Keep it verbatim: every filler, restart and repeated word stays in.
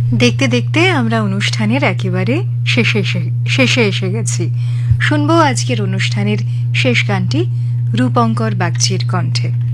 দেখতে দেখতে আমরা অনুষ্ঠানের একেবারে শেষে এসে শেষে এসে গেছি। শুনবো আজকের অনুষ্ঠানের শেষ গানটি রূপঙ্কর বাগচির কণ্ঠে।